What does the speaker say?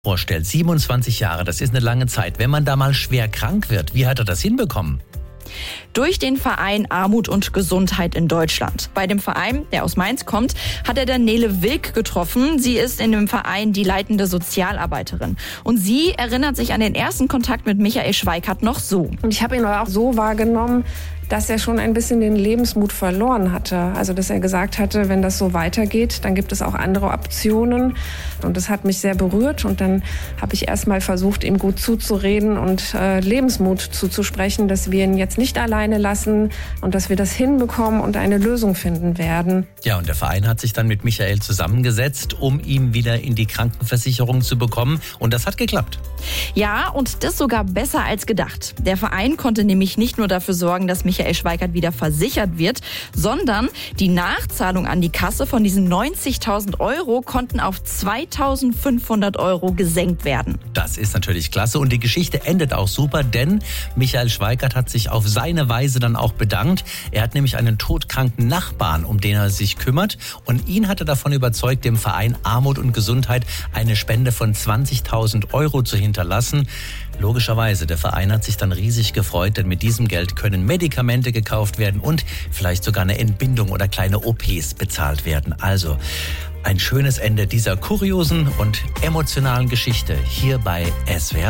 vorstellt. 27 Jahre, das ist eine lange Zeit. Wenn man da mal schwer krank wird, wie hat er das hinbekommen? Durch den Verein Armut und Gesundheit in Deutschland. Bei dem Verein, der aus Mainz kommt, hat er dann Nele Wilk getroffen. Sie ist in dem Verein die leitende Sozialarbeiterin. Und sie erinnert sich an den ersten Kontakt mit Michael Schweikart noch so. Und ich habe ihn aber auch so wahrgenommen, dass er schon ein bisschen den Lebensmut verloren hatte. Also dass er gesagt hatte, wenn das so weitergeht, dann gibt es auch andere Optionen. Und das hat mich sehr berührt. Und dann habe ich erst mal versucht, ihm gut zuzureden und Lebensmut zuzusprechen, dass wir ihn jetzt nicht alleine lassen und dass wir das hinbekommen und eine Lösung finden werden. Ja, und der Verein hat sich dann mit Michael zusammengesetzt, um ihn wieder in die Krankenversicherung zu bekommen. Und das hat geklappt. Ja, und das sogar besser als gedacht. Der Verein konnte nämlich nicht nur dafür sorgen, dass Michael Schweikart wieder versichert wird, sondern die Nachzahlung an die Kasse von diesen 90.000 Euro konnten auf 2.500 Euro gesenkt werden. Das ist natürlich klasse und die Geschichte endet auch super, denn Michael Schweikart hat sich auf seine Weise dann auch bedankt. Er hat nämlich einen todkranken Nachbarn, um den er sich kümmert, und ihn hat er davon überzeugt, dem Verein Armut und Gesundheit eine Spende von 20.000 Euro zu hinterlassen. Logischerweise, der Verein hat sich dann riesig gefreut, denn mit diesem Geld können Medikamente gekauft werden und vielleicht sogar eine Entbindung oder kleine OPs bezahlt werden. Also ein schönes Ende dieser kuriosen und emotionalen Geschichte hier bei SWR.